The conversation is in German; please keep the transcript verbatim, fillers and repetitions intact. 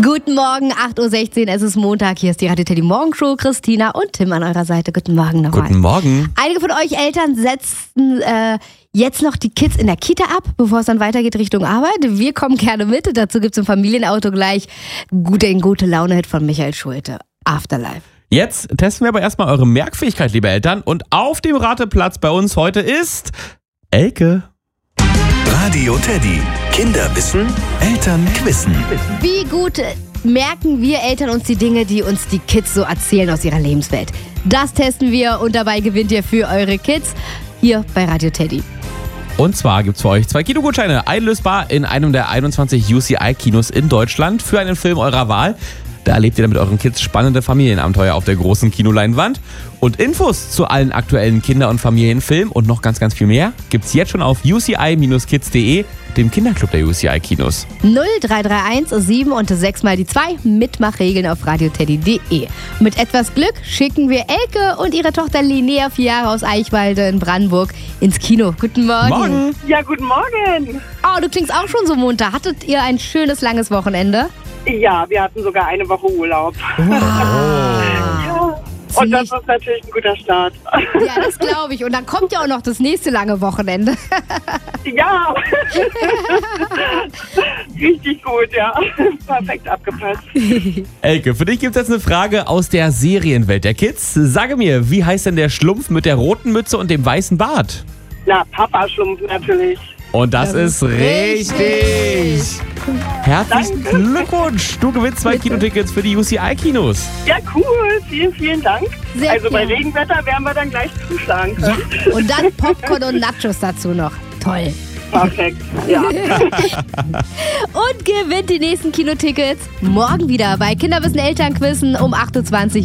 Guten Morgen, acht Uhr sechzehn, es ist Montag. Hier ist die Radio Teddy Morgenshow. Christina und Tim an eurer Seite. Guten Morgen nochmal. Guten Morgen. Einige von euch Eltern setzen äh, jetzt noch die Kids in der Kita ab, bevor es dann weitergeht Richtung Arbeit. Wir kommen gerne mit. Dazu gibt es im Familienauto gleich den Gute-Laune-Hit von Michael Schulte. Afterlife. Jetzt testen wir aber erstmal eure Merkfähigkeit, liebe Eltern. Und auf dem Rateplatz bei uns heute ist Elke. Radio Teddy. Kinder wissen, Eltern wissen. Wie gut merken wir Eltern uns die Dinge, die uns die Kids so erzählen aus ihrer Lebenswelt? Das testen wir und dabei gewinnt ihr für eure Kids hier bei Radio Teddy. Und zwar gibt es für euch zwei Kinogutscheine, einlösbar in einem der einundzwanzig U C I-Kinos in Deutschland für einen Film eurer Wahl. Da erlebt ihr dann mit euren Kids spannende Familienabenteuer auf der großen Kinoleinwand. Und Infos zu allen aktuellen Kinder- und Familienfilmen und noch ganz, ganz viel mehr gibt's jetzt schon auf u c i dash kids punkt d e, dem Kinderclub der U C I-Kinos. null drei drei eins sieben und sechs mal die zwei, Mitmachregeln auf radioteddy punkt de. Mit etwas Glück schicken wir Elke und ihre Tochter Linnea, vier Jahre aus Eichwalde in Brandenburg, ins Kino. Guten Morgen. Morgen. Ja, guten Morgen. Oh, du klingst auch schon so munter. Hattet ihr ein schönes, langes Wochenende? Ja, wir hatten sogar eine Woche Urlaub. Ja. Und das ist natürlich ein guter Start. Ja, das glaube ich. Und dann kommt ja auch noch das nächste lange Wochenende. Ja. Richtig gut, ja. Perfekt abgepasst. Elke, für dich gibt es jetzt eine Frage aus der Serienwelt der Kids. Sage mir, wie heißt denn der Schlumpf mit der roten Mütze und dem weißen Bart? Na, Papa-Schlumpf natürlich. Und das, das ist richtig. richtig. Herzlichen Danke. Glückwunsch. Du gewinnst zwei Kinotickets für die U C I-Kinos. Ja, cool. Vielen, vielen Dank. Sehr also bei gerne. Regenwetter werden wir dann gleich zuschlagen können. Ja, und dann Popcorn und Nachos dazu noch. Toll. Perfekt, ja. Und gewinnt die nächsten Kinotickets morgen wieder bei Kinderwissen Elternquissen um acht Uhr zwanzig.